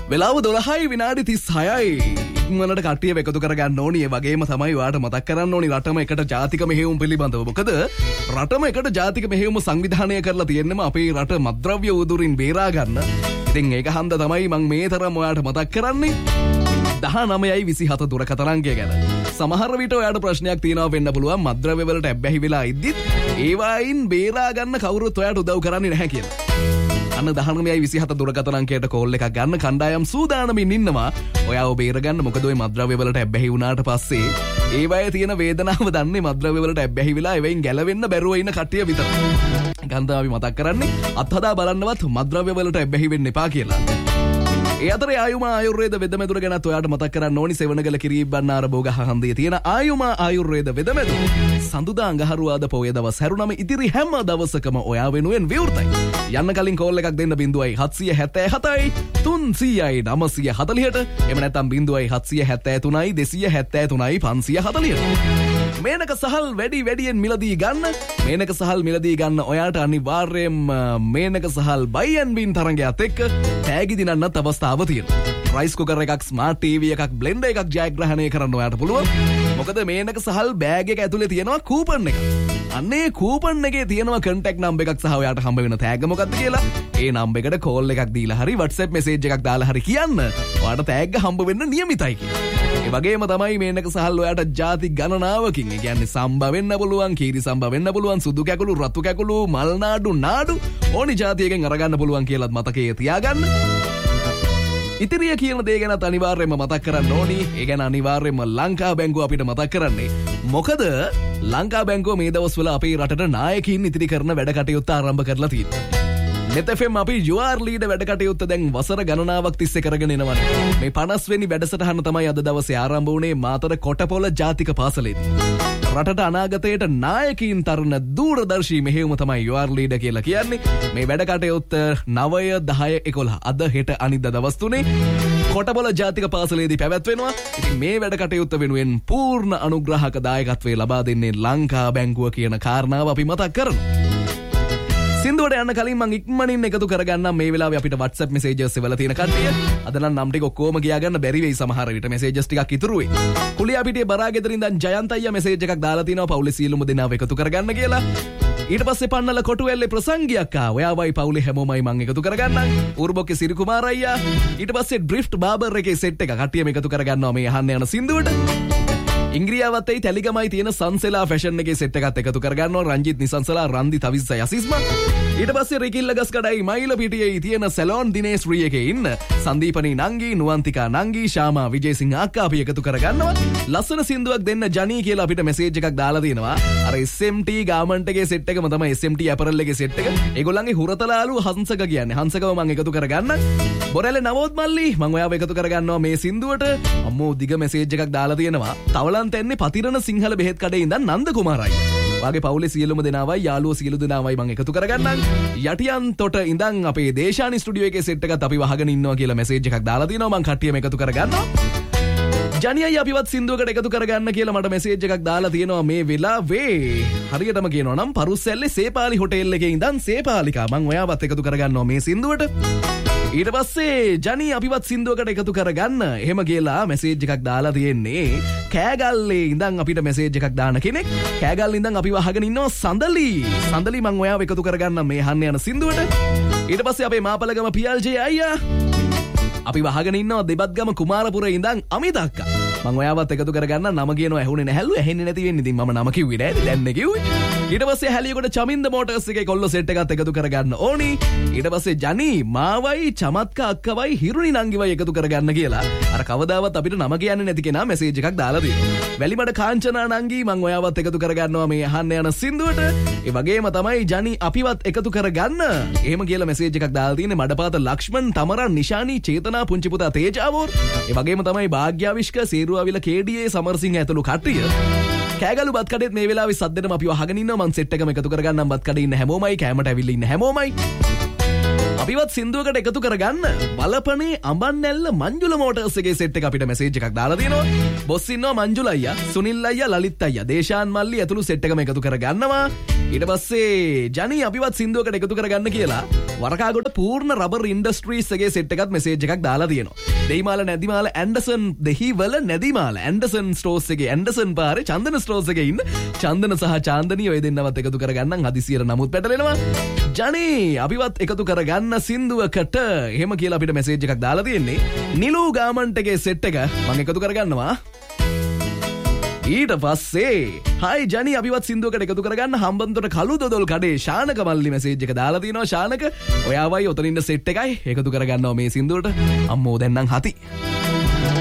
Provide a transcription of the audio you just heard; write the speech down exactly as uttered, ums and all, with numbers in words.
වෙලාව දොළහයි විනාඩි තිස් හයයි. ඉක්මනට කට්ටිය එකතු කරගන්න ඕනි. ඒ වගේම තමයි ඔයාලට මතක් කරන්න ඕනි රටම එකට ජාතික මෙහෙයුම් පිළිබඳව. මොකද රටම එකට ජාතික මෙහෙයුම සංවිධානය කරලා තියෙන්නම අපේ රට මද්ද්‍රව්‍ය උදුරින් බේරා ගන්න. ඉතින් ඒක හන්ද තමයි මම මේ තරම් ඔයාලට මතක් කරන්නේ. දහනවයයි විසිහත දුරකථන අංකය ගැන. සමහර විට ඔයාලට ප්‍රශ්නයක් තියෙනවා වෙන්න පුළුවන් මද්ද්‍රව්‍ය වලට ඇබ්බැහි වෙලා ඉද්දිත් ඒවායින් බේරා ගන්න කවුරුත් ඔයාලට උදව් කරන්නේ නැහැ කියලා. අන්න දහනවයයි විසිහත දුරකථන අංකයට කෝල් එකක් ගන්න කණ්ඩායම් සූදානමින් ඉන්නවා. ඔයාව බේරගන්න. මොකද ඔය මද්ද්‍රව්‍ය වලට ඇබ්බැහි වුණාට පස්සේ ඒවායේ තියෙන වේදනාව දන්නේ මද්ද්‍රව්‍ය වලට ඇබ්බැහි වෙලා ඒවෙන් ගැලවෙන්න බැරුව ඉන්න කට්ටිය විතරයි. ගන්ධා අපි මතක් කරන්නේ අත්හදා බලන්නවත් මද්ද්‍රව්‍ය වලට ඇබ්බැහි වෙන්න එපා කියලා. ඒ අතරේ ආයුමා ආයුර්වේද වෙදමෙදුර ගැනත් ඔයාලට මතක් කරන්න ඕනි. සෙවණගල කිරිබ්බන්නාර බෝගහ හන්දියේ තියෙන ආයුමා ආයුර්වේද වෙදමෙදුර සඳුදා අඟහරුවාද පොය දවස් හැරුණම ඉදිරි හැම දවසකම ඔයා වෙනුවෙන් විවෘතයි. යන්න කලින් කෝල් එකක් දෙන්න බිංදුවයි හත්සිය හැත්තෑ හතයි තුන්සියයි නවසිය හතලිහට. එහෙම නැත්නම් බිංදුවයි හත්සිය හැත්තෑ තුනයි දෙසිය හැත්තෑ තුනයි පන්සිය හතලිහට. මේනක සහල් වැඩි වැඩියෙන් මිලදී ගන්න. මේනක සහල් මිලදී ගන්න ඔයාට අනිවාර්යයෙන්ම මේනක සහල් buy and win තරඟයත් එක්ක තෑගි දිනන්නත් අවස්ථාව තියෙනවා. රයිස් කුකර් එකක්, ස්මාර්ට් ටීවී එකක්, බ්ලෙන්ඩර් එකක් ජයග්‍රහණය කරන්න ඔයාට පුළුවන්. මොකද මේනක සහල් බෑග් එක ඇතුලේ තියෙනවා කූපන් එකක්. අන්නේ කූපන් එකේ තියෙනවා කන්ටැක්ට් නම්බර් එකක් සහ ඔයාට හම්බ වෙන තෑග්ග මොකක්ද කියලා. ඒ නම්බර් එකට කෝල් එකක් දීලා හරි WhatsApp මෙසේජ් එකක් දාලා හරි කියන්න ඔයාට තෑග්ග හම්බ වෙන්න නියමිතයි කියලා. ඒ වගේම තමයි මේනක සහල් ඔයාට ಜಾති ගණනාවකින්, ඒ කියන්නේ සම්බ වෙන්න පුළුවන්, කීරි සම්බ වෙන්න පුළුවන්, සුදු කැකුළු, රතු කැකුළු, මල් නාඩු නාඩු ඕනි ಜಾතියකින් අරගන්න පුළුවන් කියලාත් මතකයේ තියාගන්න. ඉතිරිය කියන දේ ගැනත් අනිවාර්යයෙන්ම මතක් කරන්න ඕනි. ඒ ගැන අනිවාර්යයෙන්ම ලංකා බැංකුව අපිට මතක් කරන්නේ. මොකද ලංකා බැංකුව මේ දවස්වල අපේ රටට නායකයින් ඉතිරි කරන වැඩ කටයුත්ත ආරම්භ කරලා තියෙනවා. net f m අපි you are leader වැඩ කටයුත්ත දැන් වසර ගණනාවක් තිස්සේ කරගෙන එනවනේ. මේ පනස් වෙනි වැඩසටහන තමයි අද දවසේ ආරම්භ වුණේ මාතර කොටපොළ ජාතික පාසලේදී. රටට අනාගතයට නායකයින් තරන දූරදර්ශී මෙහෙයුම තමයි you are leader කියලා කියන්නේ. මේ වැඩ කටයුත්ත නවය දහය එකොළහ අද හෙට අනිද්දා දවස් තුනේ කොටපොළ ජාතික පාසලේදී පැවැත්වෙනවා. ඉතින් මේ වැඩ කටයුත්ත වෙනුවෙන් පූර්ණ අනුග්‍රහක දායකත්වයේ ලබා දෙන්නේ ලංකා බැංකුව කියන කාරණාව අපි මතක් කරනවා. සින්දුවට යන්න කලින් මම ඉක්මනින් එකතු කරගන්නම් මේ වෙලාවේ අපිට WhatsApp messages වල තියෙන කට්ටිය. අද නම් නම් ටික ඔක්කොම ගියා ගන්න බැරි වෙයි සමහර විට messages ටිකක් ඉතුරු වෙයි. කුලියා පිටියේ බරාගෙදරින් ඉඳන් ජයන්ත අයියා message එකක් දාලා තිනවා පවුලේ සියලුම දෙනාව එකතු කරගන්න කියලා. ඊට පස්සේ පන්නල කොටුවැල්ලේ ප්‍රසංගියක් ආ. ඔයාවයි පවුලේ හැමෝමයි මම එකතු කරගන්නම්. ඌර්බොක්කේ සිරි කුමාර අයියා. ඊට පස්සේ ඩ්‍රිෆ්ට් බාබර් එකේ සෙට් එක කට්ටියම එකතු කරගන්නවා මේ අහන්න යන සින්දුවට. ඉංග්‍රියාවත්තේ තැලිගමයි තියෙන සන්සෙලා ෆැෂන් එකේ සෙට් එකත් එකතු කරගන්නවා රංජිත් නිසංසලා රන්දි තවිස්ස යසිස්ම. ඊට පස්සේ රිකිල්ල ගස්කඩයි මයිල පිටියේ තියෙන සැලොන් දිනේස් ශ්‍රී එකේ ඉන්න සංදීපනී නංගි, නුවන්තිකා නංගි, ශාමා විජේසිංහ අක්කා අපි එකතු කරගන්නවා. ලස්සන සින්දුවක් දෙන්න ජනී කියලා අපිට මෙසේජ් එකක් දාලා තියෙනවා. අර S M T ගාමන්ට් එකේ සෙට් එකම තමයි S M T ඇපරල් එකේ සෙට් එක. ඒගොල්ලන්ගේ හුරතලාලු හංසක කියන්නේ. හංසකව මම එකතු කරගන්න. බොරැල්ලේ නවෝත් මල්ලි මම ඔයාව එකතු කරගන්නවා මේ සින්දුවට. අම්මෝ දිග මෙසේජ් එකක් දාලා තියෙනවා. තවලන් තැන්නේ පතිරණ සිංහල බෙහෙත් කඩේ ඉඳන් නන්ද කුමාරයි. වාගේ පවුලේ සියලුම දෙනාවයි යාළුවෝ සියලු දෙනාවයි මම එකතු කරගන්නම්. යටියන් තොට ඉඳන් අපේ දේශානි ස්ටුඩියෝ එකේ සෙට් එකත් අපි වහගෙන ඉන්නවා කියලා මෙසේජ් එකක් දාලා තිනවා. මම කට්ටියම එකතු කරගන්නවා. ජනියයි අපිවත් සින්දුවකට එකතු කරගන්න කියලා මට මෙසේජ් එකක් දාලා තියෙනවා මේ වෙලාවේ. හරියටම කියනවා නම් පරුස්සැල්ලේ සේපාලි හොටෙල් එකේ ඉඳන් සේපාලිකා මම ඔයාවත් එකතු කරගන්නවා මේ සින්දුවට. ඊට පස්සේ ජනී අපිවත් සින්දුවකට එකතු කරගන්න එහෙම කියලා මෙසේජ් එකක් දාලා තියෙන්නේ. කෑගල්ලේ ඉඳන් අපිට මෙසේජ් එකක් දාන කෙනෙක්. කෑගල්ල ඉඳන් අපි වහගෙන ඉන්නවා සඳලි. සඳලි මම ඔයාව එකතු කරගන්න මේ අහන්න යන සින්දුවට. ඊට පස්සේ අපේ මාපලගම පියල්ජේ අයියා අපි වහගෙන ඉන්නවා දෙබත්ගම කුමාරපුරේ ඉඳන් අමිත අක්කා. මම ඔයාවත් එකතු කරගන්න නම කියනවා ඇහුනේ නැහැලු ඇහෙන්නේ නැති වෙන්නේ. ඉතින් මම නම කිව්වේ නෑනේ දැන් නේ කිව්වේ. ඊට පස්සේ හැලියකොට චමින්ද මෝටර්ස් එකේ කොල්ලෝ සෙට් එකත් එකතු කරගන්න ඕනි. ඊට පස්සේ ජනී මාවයි චමත්ක අක්කවයි හිරුනි නංගිවයි එකතු කරගන්න කියලා අර කවදාවත් අපිට නම කියන්නේ නැති කෙනා මෙසේජ් එකක් දාලා තියෙනවා. වැලිමඩ කාංචනා නංගි මම ඔයාවත් එකතු කරගන්නවා මේ අහන්න යන සින්දුවට. ඒ වගේම තමයි ජනී අපිවත් එකතු කරගන්න. එහෙම කියලා මෙසේජ් එකක් දාලා තියෙන්නේ මඩපාත ලක්ෂ්මන්, තමරන්, නිශානි, චේතනා, පුංචි පුතා තේජාවෝර්. ඒ වගේම තමයි භාග්‍යාවිෂ්ක, සේරුවාවිල කේඩීයේ, සමරසිංහ ඇතුළු කට්ටිය. කෑගලු බත් කඩේත් මේ වෙලාවේ සද්දෙටම අපිව අහගෙන ඉන්නවා. මම සෙට් එකම එකතු කරගන්නම්. බත් කඩේ ඉන්න හැමෝමයි, කැමරට ඇවිල්ලා ඉන්න හැමෝමයි අපිවත් සින්දුවකට එකතු කරගන්න බලපනේ අඹන්නැල්ල මංජුල මෝටර්ස් එකේ සෙට් එක අපිට මෙසේජ් එකක් දාලා තියෙනවා. බොස් ඉන්නවා මංජුල අයියා, සුනිල් අයියා, ලලිත් අයියා, දේශාන් මල්ලි ඇතුළු සෙට් එකම එකතු කරගන්නවා. ඊට පස්සේ ජනි අපිවත් සින්දුවකට එකතු කරගන්න කියලා වරකාගොඩ පූර්ණ රබර් ඉන්ඩස්ට්‍රීස් එකේ සෙට් එකත් මෙසේජ් එකක් දාලා තියෙනවා. දෙහිමාල Nedimala Anderson Dehiwala Nedimala Anderson stores එකේ ඇන්ඩර්සන් පාරේ චන්දන ස්ටෝර්ස් එකේ ඉන්න චන්දන සහ චාන්දනී ඔය දෙන්නවත් එකතු කරගන්න හදිසියට නමුත් පැටලෙනවා. ජනි අපිවත් එකතු කරගන්න සින්දුවකට එහෙම කියලා අපිට මෙසේජ් එකක් දාලා තියෙන්නේ. නිලු ගාමන්ට් එකේ සෙට් එක මම එකතු කරගන්නවා. ඊට පස්සේ හයි ජනි අපිවත් සින්දුවකට එකතු කරගන්න හම්බන්තොට කළු දොදොල් කඩේ ශානක මල්ලි මෙසේජ් එක දාලා තිනවා. ශානක ඔයාවයි ඔතන ඉන්න සෙට් එකයි එකතු කරගන්නවා මේ සින්දුවට. අම්මෝ දැන් නම් හති.